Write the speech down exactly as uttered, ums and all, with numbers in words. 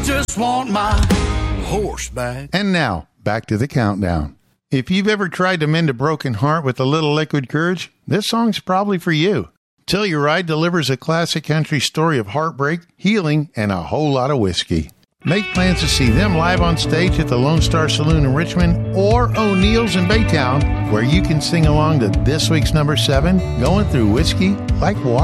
Just want my horse back. And now, back to the countdown. If you've ever tried to mend a broken heart with a little liquid courage, this song's probably for you. Telluride delivers a classic country story of heartbreak, healing, and a whole lot of whiskey. Make plans to see them live on stage at the Lone Star Saloon in Richmond or O'Neill's in Baytown, where you can sing along to this week's number seven, Going Through Whiskey Like Water.